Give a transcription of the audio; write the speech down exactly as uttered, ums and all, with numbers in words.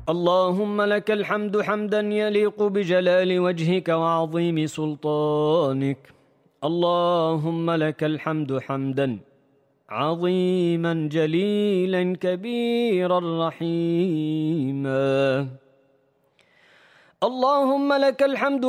اللهم لك الحمد حمدا يليق بجلال وجهك وعظيم سلطانك. اللهم لك الحمد حمدا عظيما جليلا كبيرا رحيما. اللهم لك الحمد